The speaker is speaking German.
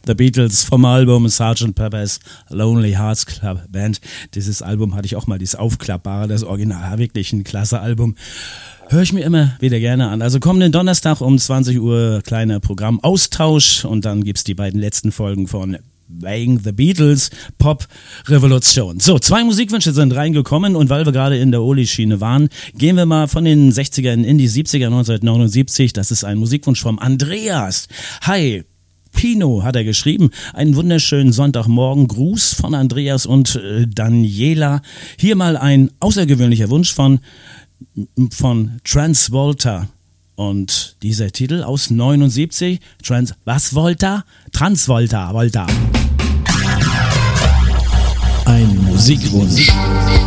The Beatles vom Album Sgt. Pepper's Lonely Hearts Club Band. Dieses Album hatte ich auch mal, dieses Aufklappbare, das Original, wirklich ein klasse Album. Höre ich mir immer wieder gerne an. Also kommenden Donnerstag um 20 Uhr kleiner Programmaustausch und dann gibt's die beiden letzten Folgen von Weighing the Beatles, Pop-Revolution. So, 2 Musikwünsche sind reingekommen und weil wir gerade in der Oli-Schiene waren, gehen wir mal von den 60ern in die 70er, 1979. Das ist ein Musikwunsch vom Andreas. Hi, Pino hat er geschrieben. Einen wunderschönen Sonntagmorgen. Gruß von Andreas und Daniela. Hier mal ein außergewöhnlicher Wunsch von Transvolta. Und dieser Titel aus 79, Transvolta. Ein Musikwunsch.